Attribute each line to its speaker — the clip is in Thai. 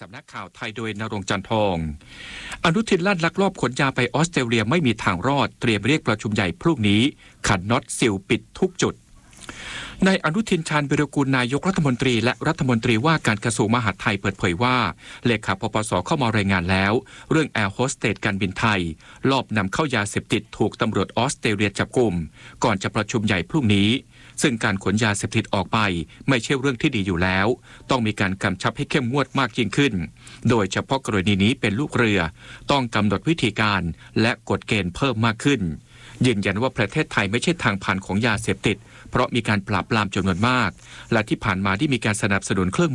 Speaker 1: ำนักข่าวไทยโดยณรงค์จันทองอนุทินลั่นลักลอบขนยาไปออสเตรเลียไม่มีทางรอดเตรียมเรียกประชุมใหญ่พรุ่งนี้ขันน็อตซิลปิดทุกจุดนายอนุทินชาญวิรากูลนายกรัฐมนตรีและรัฐมนตรีว่าการกระทรวงมหาดไทยเปิดเผยว่าเลขาปปส.เข้ามารายงานแล้วเรื่องแอร์โฮสเตสการบินไทยลอบนำเข้ายาเสพติดถูกตำรวจออสเตรเลียจับกุมก่อนจะประชุมใหญ่พรุ่งนี้ซึ่งการขนยาเสพติดออกไปไม่ใช่เรื่องที่ดีอยู่แล้วต้องมีการกำชับให้เข้มงวดมากยิ่งขึ้นโดยเฉพาะกรณีนี้เป็นลูกเรือต้องกำหนดวิธีการและกฎเกณฑ์เพิ่มมากขึ้นยืนยันว่าประเทศไทยไม่ใช่ทางผ่านของยาเสพติดเพราะมีการปราบปรามจำนวนมากและที่ผ่านมาที่มีการสนับสนุนเครื่อง